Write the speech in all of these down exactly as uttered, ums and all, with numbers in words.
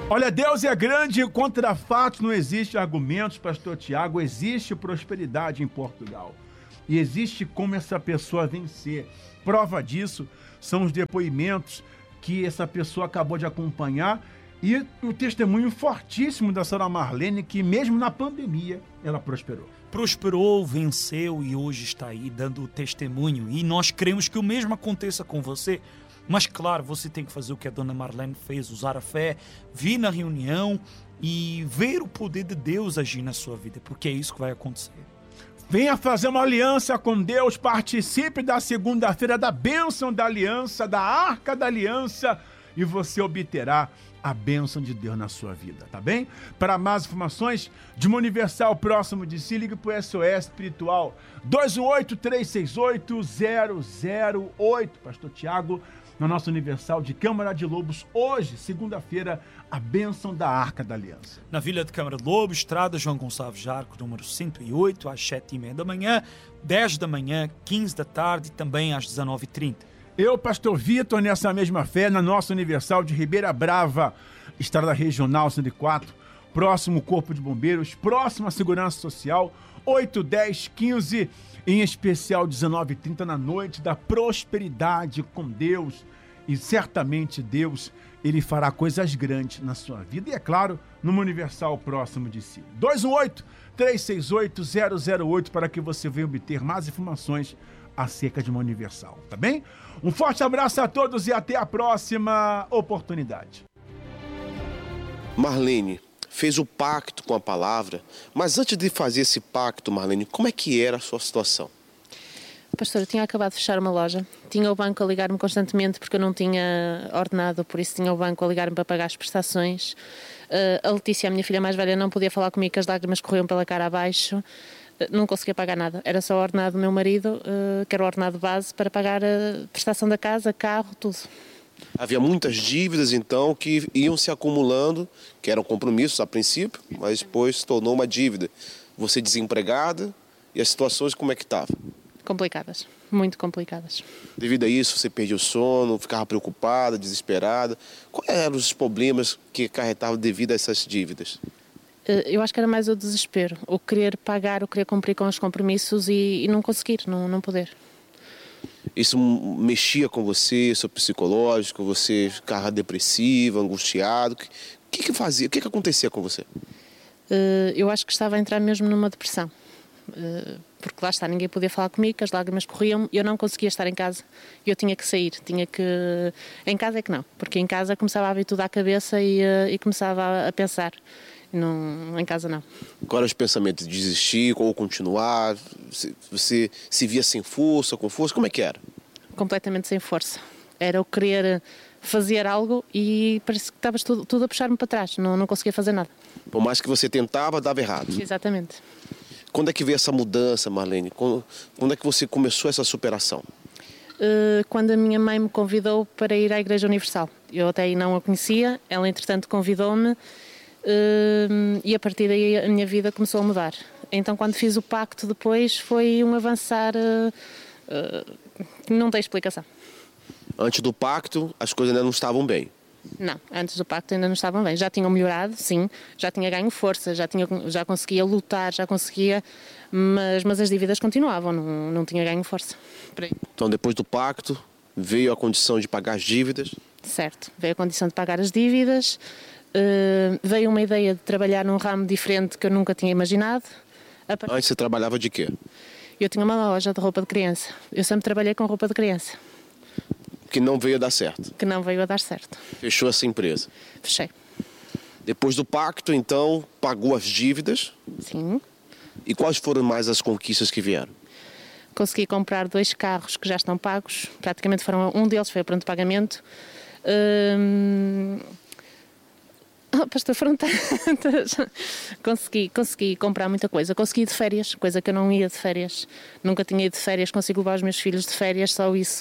Olha, Deus é grande e contra fatos não existe argumentos, pastor Tiago. Existe prosperidade em Portugal. E existe como essa pessoa vencer. Prova disso são os depoimentos que essa pessoa acabou de acompanhar e o testemunho fortíssimo da senhora Marlene, que mesmo na pandemia ela prosperou. Prosperou, venceu e hoje está aí dando o testemunho. E nós queremos que o mesmo aconteça com você. Mas claro, você tem que fazer o que a dona Marlene fez, usar a fé, vir na reunião e ver o poder de Deus agir na sua vida, porque é isso que vai acontecer. Venha fazer uma aliança com Deus, participe da segunda-feira da bênção da aliança, da arca da aliança, e você obterá a bênção de Deus na sua vida, tá bem? Para mais informações de uma Universal próximo de si, ligue para o S O S Espiritual dois um oito, três seis oito, zero zero oito. Pastor Tiago, na nossa Universal de Câmara de Lobos, hoje, segunda-feira, a bênção da Arca da Aliança. Na Vila de Câmara de Lobos, Estrada João Gonçalves Jarco, número cento e oito, às sete e meia da manhã, dez da manhã, quinze da tarde e também às dezenove e trinta. Eu, pastor Vitor, nessa mesma fé, na nossa Universal de Ribeira Brava, Estrada Regional cento e quatro, próximo Corpo de Bombeiros, próximo à Segurança Social, oito, dez, quinze, em especial dezenove e trinta, na noite da prosperidade com Deus. E certamente Deus, Ele fará coisas grandes na sua vida. E é claro, numa Universal próximo de si. dois um oito, três seis oito, zero zero oito para que você venha obter mais informações acerca de uma Universal, tá bem? Um forte abraço a todos e até a próxima oportunidade. Marlene fez o pacto com a palavra, mas antes de fazer esse pacto, Marlene, como é que era a sua situação? Pastor, eu tinha acabado de fechar uma loja, tinha o banco a ligar-me constantemente porque eu não tinha ordenado, por isso tinha o banco a ligar-me para pagar as prestações. Uh, a Letícia, a minha filha mais velha, não podia falar comigo, que as lágrimas corriam pela cara abaixo, uh, não conseguia pagar nada, era só o ordenado do meu marido, uh, que era o ordenado base, para pagar a prestação da casa, carro, tudo. Havia muitas dívidas, então, que iam se acumulando, que eram compromissos a princípio, mas depois se tornou uma dívida. Você desempregada, e as situações como é que estavam? Complicadas, muito complicadas. Devido a isso, você perdia o sono, ficava preocupada, desesperada. Quais eram os problemas que acarretavam devido a essas dívidas? Eu acho que era mais o desespero, o querer pagar, o querer cumprir com os compromissos e, e não conseguir, não, não poder. Isso mexia com você, seu psicológico, você ficava depressiva, angustiado. O que que fazia? O que que acontecia com você? Eu acho que estava a entrar mesmo numa depressão. Porque lá está, ninguém podia falar comigo, as lágrimas corriam, eu não conseguia estar em casa, eu tinha que sair, tinha que... Em casa é que não, porque em casa começava a vir tudo à cabeça e, e começava a pensar, não, em casa não. Qual era os pensamentos de desistir ou continuar? Você, você se via sem força, com força, como é que era? Completamente sem força, era o querer fazer algo e parece que estavas tudo, tudo a puxar-me para trás, não, não conseguia fazer nada. Por mais que você tentava, dava errado. Exatamente. Quando é que veio essa mudança, Marlene? Quando, quando é que você começou essa superação? Uh, quando a minha mãe me convidou para ir à Igreja Universal. Eu até aí não a conhecia, ela entretanto convidou-me uh, e a partir daí a minha vida começou a mudar. Então quando fiz o pacto depois foi um avançar uh, uh, que não tem explicação. Antes do pacto as coisas ainda não estavam bem? Não, antes do pacto ainda não estavam bem. Já tinham melhorado, sim, já tinha ganho força, já, tinha, já conseguia lutar, já conseguia, mas, mas as dívidas continuavam, não, não tinha ganho força. Então depois do pacto veio a condição de pagar as dívidas? Certo, veio a condição de pagar as dívidas, uh, veio uma ideia de trabalhar num ramo diferente que eu nunca tinha imaginado. Part... Antes você trabalhava de quê? Eu tinha uma loja de roupa de criança, eu sempre trabalhei com roupa de criança. Que não veio a dar certo? Que não veio a dar certo. Fechou essa empresa? Fechei. Depois do pacto, então, pagou as dívidas? Sim. E quais foram mais as conquistas que vieram? Consegui comprar dois carros que já estão pagos. Praticamente foram... Um deles foi a pronto pagamento. Hum... Oh, pastor, foram tantas. consegui, consegui comprar muita coisa. Consegui ir de férias, coisa que eu não ia de férias. Nunca tinha ido de férias. Consigo levar os meus filhos de férias, só isso...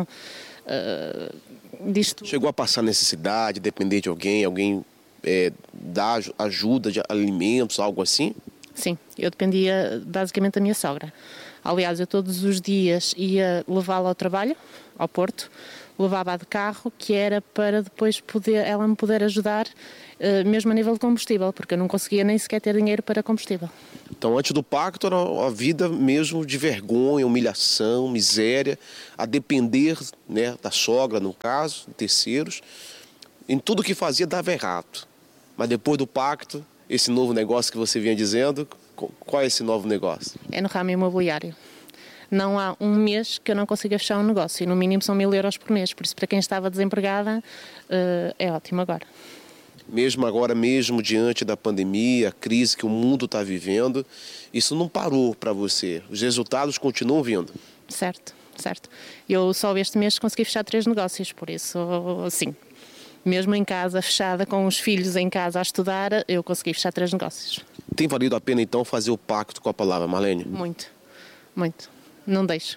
Uh, disto. Chegou a passar necessidade, depender de alguém, alguém é, dar ajuda de alimentos, algo assim? Sim, eu dependia basicamente da minha sogra. Aliás, eu todos os dias ia levá-la ao trabalho, ao Porto, levava-a de carro, que era para depois poder, ela me poder ajudar, uh, mesmo a nível de combustível, porque eu não conseguia nem sequer ter dinheiro para combustível. Então, antes do pacto, era uma vida mesmo de vergonha, humilhação, miséria, a depender, né, da sogra, no caso, de terceiros. Em tudo que fazia dava errado. Mas depois do pacto, esse novo negócio que você vinha dizendo, qual é esse novo negócio? É no ramo imobiliário. Não há um mês que eu não consiga fechar um negócio, e no mínimo são mil euros por mês. Por isso, para quem estava desempregada, é ótimo agora. Mesmo agora, mesmo diante da pandemia, a crise que o mundo está vivendo, isso não parou para você? Os resultados continuam vindo? Certo, certo. Eu só este mês consegui fechar três negócios, por isso, sim. Mesmo em casa, fechada, com os filhos em casa a estudar, eu consegui fechar três negócios. Tem valido a pena, então, fazer o pacto com a palavra, Marlene? Muito, muito. Não deixo.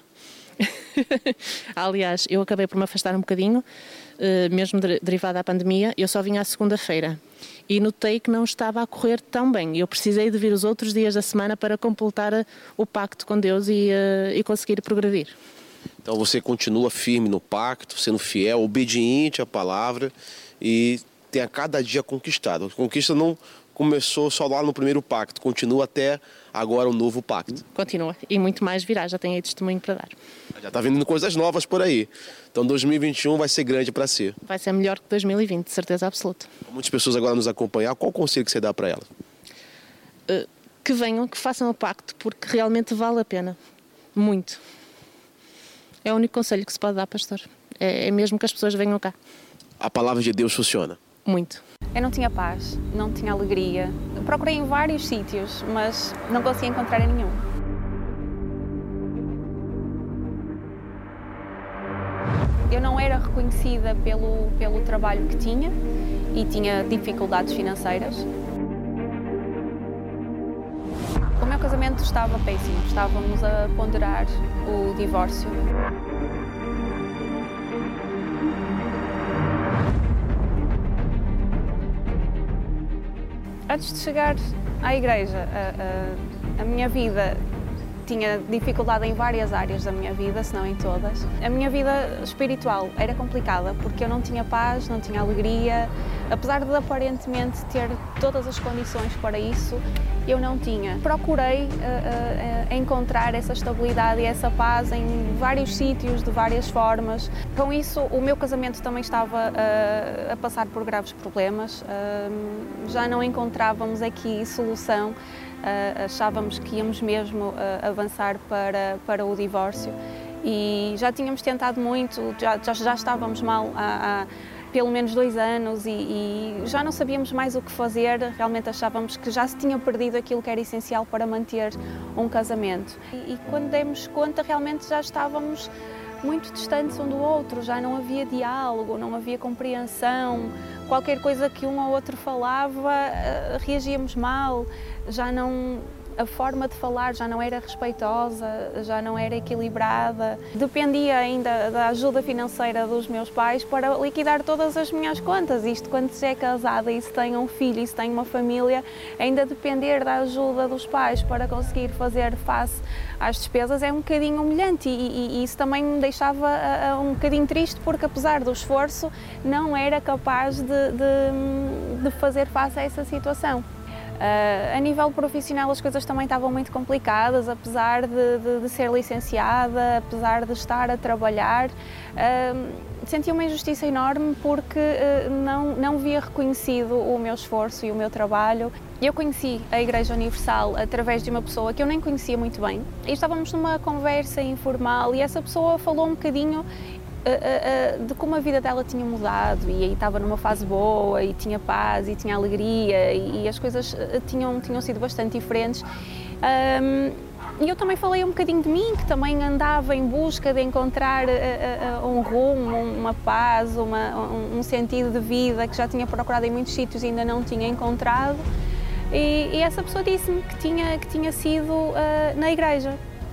Aliás, eu acabei por me afastar um bocadinho, mesmo derivada da pandemia. Eu só vim à segunda-feira e notei que não estava a correr tão bem. Eu precisei de vir os outros dias da semana para completar o pacto com Deus e, e conseguir progredir. Então você continua firme no pacto, sendo fiel, obediente à palavra e tem a cada dia conquistado. A conquista não começou só lá no primeiro pacto, continua até agora o novo pacto. Continua, e muito mais virá, já tenho aí testemunho para dar. Já está vindo coisas novas por aí. Então dois mil e vinte e um vai ser grande para si. Vai ser melhor que dois mil e vinte, de certeza absoluta. Muitas pessoas agora nos acompanhar, qual o conselho que você dá para elas? Uh, que venham, que façam o pacto, porque realmente vale a pena. Muito. É o único conselho que se pode dar, pastor. É, é mesmo que as pessoas venham cá. A palavra de Deus funciona? Muito. Eu não tinha paz, não tinha alegria. Procurei em vários sítios, mas não conseguia encontrar em nenhum. Eu não era reconhecida pelo, pelo trabalho que tinha e tinha dificuldades financeiras. O meu casamento estava péssimo, estávamos a ponderar o divórcio. Antes de chegar à igreja, a, a, a minha vida tinha dificuldade em várias áreas da minha vida, se não em todas. A minha vida espiritual era complicada porque eu não tinha paz, não tinha alegria. Apesar de aparentemente ter todas as condições para isso, eu não tinha. Procurei uh, uh, encontrar essa estabilidade e essa paz em vários sítios, de várias formas. Com isso, o meu casamento também estava uh, a passar por graves problemas. Uh, já não encontrávamos aqui solução. Uh, achávamos que íamos mesmo uh, avançar para, para o divórcio e já tínhamos tentado muito, já, já, já estávamos mal há, há pelo menos dois anos e, e já não sabíamos mais o que fazer, realmente achávamos que já se tinha perdido aquilo que era essencial para manter um casamento. E, e quando demos conta, realmente já estávamos muito distantes um do outro, já não havia diálogo, não havia compreensão, qualquer coisa que um ou outro falava, reagíamos mal, já não, a forma de falar já não era respeitosa, já não era equilibrada. Dependia ainda da ajuda financeira dos meus pais para liquidar todas as minhas contas. Isto quando se é casada e se tem um filho e se tem uma família, ainda depender da ajuda dos pais para conseguir fazer face às despesas é um bocadinho humilhante e, e, e isso também me deixava uh, um bocadinho triste porque apesar do esforço não era capaz de, de, de fazer face a essa situação. Uh, a nível profissional as coisas também estavam muito complicadas, apesar de, de, de ser licenciada, apesar de estar a trabalhar, uh, senti uma injustiça enorme porque uh, não, não via reconhecido o meu esforço e o meu trabalho. Eu conheci a Igreja Universal através de uma pessoa que eu nem conhecia muito bem e estávamos numa conversa informal e essa pessoa falou um bocadinho de como a vida dela tinha mudado e aí estava numa fase boa e tinha paz e tinha alegria e as coisas tinham, tinham sido bastante diferentes. Um, e eu também falei um bocadinho de mim, que também andava em busca de encontrar uh, uh, um rumo, uma paz, uma, um, um sentido de vida que já tinha procurado em muitos sítios e ainda não tinha encontrado. E, e essa pessoa disse-me que tinha, que tinha sido uh, na igreja.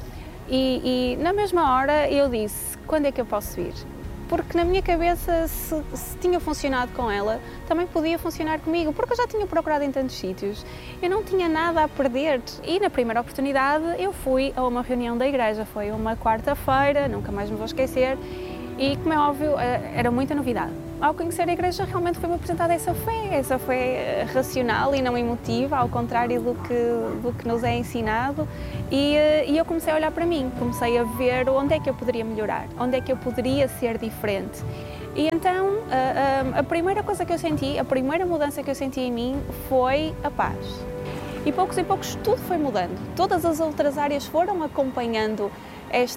E, e na mesma hora eu disse, quando é que eu posso vir? Porque na minha cabeça, se, se tinha funcionado com ela, também podia funcionar comigo, porque eu já tinha procurado em tantos sítios. Eu não tinha nada a perder. E na primeira oportunidade eu fui a uma reunião da igreja, foi uma quarta-feira, nunca mais me vou esquecer, E, como é óbvio, era muita novidade. Ao conhecer a igreja, realmente foi-me apresentada essa fé, essa fé racional e não emotiva, ao contrário do que, do que nos é ensinado. E, e eu comecei a olhar para mim, comecei a ver onde é que eu poderia melhorar, onde é que eu poderia ser diferente. E então, a, a, a primeira coisa que eu senti, a primeira mudança que eu senti em mim foi a paz. E poucos e poucos tudo foi mudando. Todas as outras áreas foram acompanhando